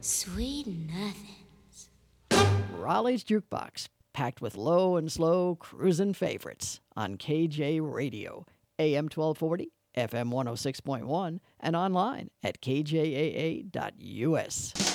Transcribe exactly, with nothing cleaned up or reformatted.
Sweet nothing. Raleigh's Jukebox, packed with low and slow cruising favorites on K J Radio, A M twelve forty, F M one oh six point one, and online at k j a a dot u s.